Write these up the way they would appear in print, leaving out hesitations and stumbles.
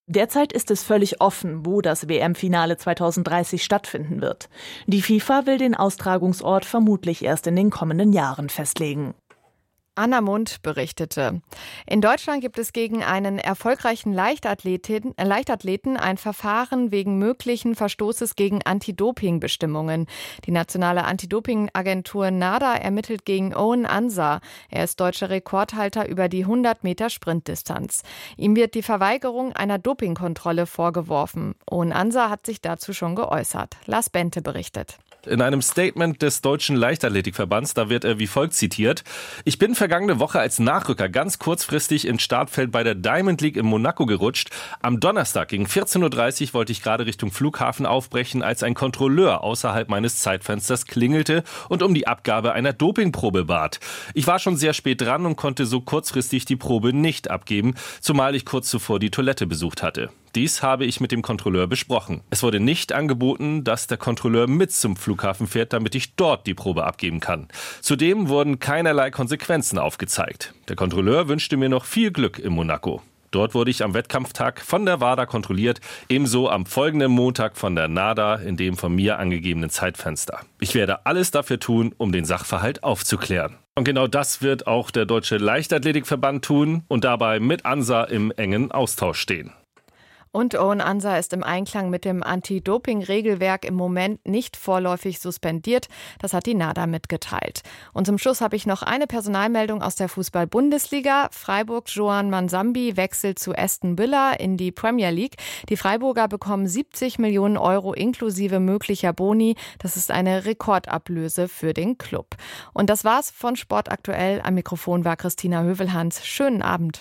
Derzeit ist es völlig offen, wo das WM-Finale 2030 stattfinden wird. Die FIFA will den Austragungsort vermutlich erst in den kommenden Jahren festlegen. Anna Mund berichtete. In Deutschland gibt es gegen einen erfolgreichen Leichtathleten ein Verfahren wegen möglichen Verstoßes gegen Anti-Doping-Bestimmungen. Die nationale Anti-Doping-Agentur NADA ermittelt gegen Owen Ansah. Er ist deutscher Rekordhalter über die 100 Meter Sprintdistanz. Ihm wird die Verweigerung einer Dopingkontrolle vorgeworfen. Owen Ansah hat sich dazu schon geäußert. Lars Bente berichtet. In einem Statement des Deutschen Leichtathletikverbands, da wird er wie folgt zitiert: Ich bin vergangene Woche als Nachrücker ganz kurzfristig ins Startfeld bei der Diamond League in Monaco gerutscht. Am Donnerstag gegen 14.30 Uhr wollte ich gerade Richtung Flughafen aufbrechen, als ein Kontrolleur außerhalb meines Zeitfensters klingelte und um die Abgabe einer Dopingprobe bat. Ich war schon sehr spät dran und konnte so kurzfristig die Probe nicht abgeben, zumal ich kurz zuvor die Toilette besucht hatte. Dies habe ich mit dem Kontrolleur besprochen. Es wurde nicht angeboten, dass der Kontrolleur mit zum Flughafen fährt, damit ich dort die Probe abgeben kann. Zudem wurden keinerlei Konsequenzen aufgezeigt. Der Kontrolleur wünschte mir noch viel Glück in Monaco. Dort wurde ich am Wettkampftag von der WADA kontrolliert, ebenso am folgenden Montag von der NADA in dem von mir angegebenen Zeitfenster. Ich werde alles dafür tun, um den Sachverhalt aufzuklären. Und genau das wird auch der Deutsche Leichtathletikverband tun und dabei mit Ansah im engen Austausch stehen. Und Owen Ansah ist im Einklang mit dem Anti-Doping-Regelwerk im Moment nicht vorläufig suspendiert. Das hat die NADA mitgeteilt. Und zum Schluss habe ich noch eine Personalmeldung aus der Fußball-Bundesliga. Freiburg-Joan Mansambi wechselt zu Aston Villa in die Premier League. Die Freiburger bekommen 70 Millionen Euro inklusive möglicher Boni. Das ist eine Rekordablöse für den Club. Und das war's von Sport aktuell. Am Mikrofon war Christina Hövelhans. Schönen Abend.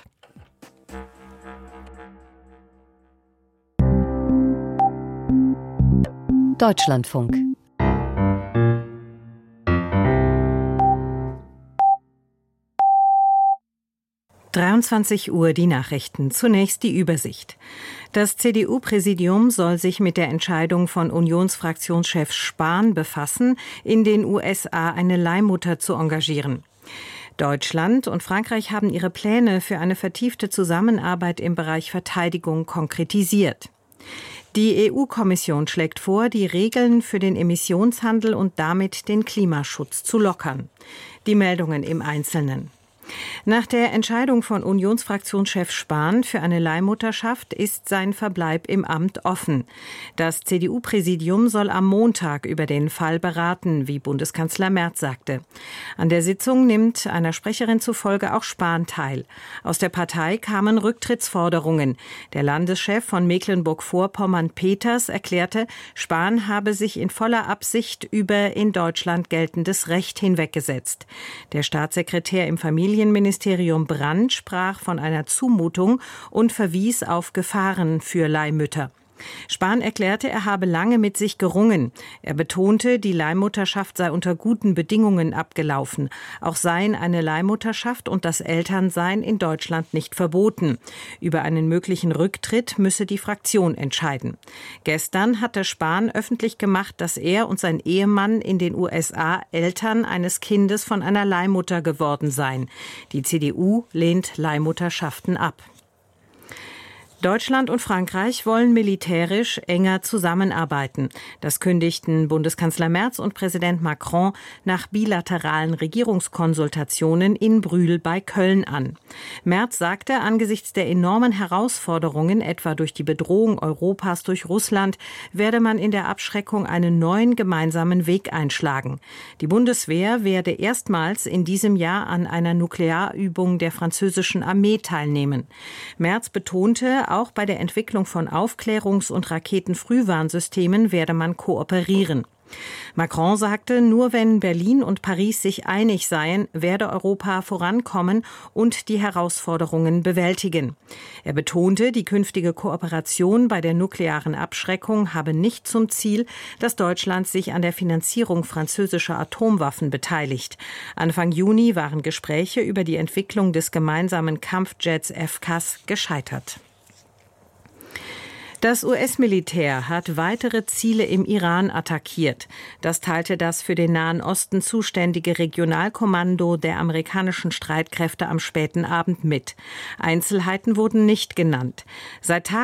Deutschlandfunk. Uhr die Nachrichten. Zunächst die Übersicht. Das CDU-Präsidium soll sich mit der Entscheidung von Unionsfraktionschef Spahn befassen, in den USA eine Leihmutter zu engagieren. Deutschland und Frankreich haben ihre Pläne für eine vertiefte Zusammenarbeit im Bereich Verteidigung konkretisiert. Die EU-Kommission schlägt vor, die Regeln für den Emissionshandel und damit den Klimaschutz zu lockern. Die Meldungen im Einzelnen. Nach der Entscheidung von Unionsfraktionschef Spahn für eine Leihmutterschaft ist sein Verbleib im Amt offen. Das CDU-Präsidium soll am Montag über den Fall beraten, wie Bundeskanzler Merz sagte. An der Sitzung nimmt einer Sprecherin zufolge auch Spahn teil. Aus der Partei kamen Rücktrittsforderungen. Der Landeschef von Mecklenburg-Vorpommern Peters erklärte, Spahn habe sich in voller Absicht über in Deutschland geltendes Recht hinweggesetzt. Der Staatssekretär im Familienministerium Brandt sprach von einer Zumutung und verwies auf Gefahren für Leihmütter. Spahn erklärte, er habe lange mit sich gerungen. Er betonte, die Leihmutterschaft sei unter guten Bedingungen abgelaufen. Auch seien eine Leihmutterschaft und das Elternsein in Deutschland nicht verboten. Über einen möglichen Rücktritt müsse die Fraktion entscheiden. Gestern hatte Spahn öffentlich gemacht, dass er und sein Ehemann in den USA Eltern eines Kindes von einer Leihmutter geworden seien. Die CDU lehnt Leihmutterschaften ab. Deutschland und Frankreich wollen militärisch enger zusammenarbeiten. Das kündigten Bundeskanzler Merz und Präsident Macron nach bilateralen Regierungskonsultationen in Brühl bei Köln an. Merz sagte, angesichts der enormen Herausforderungen, etwa durch die Bedrohung Europas durch Russland, werde man in der Abschreckung einen neuen gemeinsamen Weg einschlagen. Die Bundeswehr werde erstmals in diesem Jahr an einer Nuklearübung der französischen Armee teilnehmen. Merz betonte, auch bei der Entwicklung von Aufklärungs- und Raketenfrühwarnsystemen werde man kooperieren. Macron sagte, nur wenn Berlin und Paris sich einig seien, werde Europa vorankommen und die Herausforderungen bewältigen. Er betonte, die künftige Kooperation bei der nuklearen Abschreckung habe nicht zum Ziel, dass Deutschland sich an der Finanzierung französischer Atomwaffen beteiligt. Anfang Juni waren Gespräche über die Entwicklung des gemeinsamen Kampfjets FCAS gescheitert. Das US-Militär hat weitere Ziele im Iran attackiert. Das teilte das für den Nahen Osten zuständige Regionalkommando der amerikanischen Streitkräfte am späten Abend mit. Einzelheiten wurden nicht genannt. Seit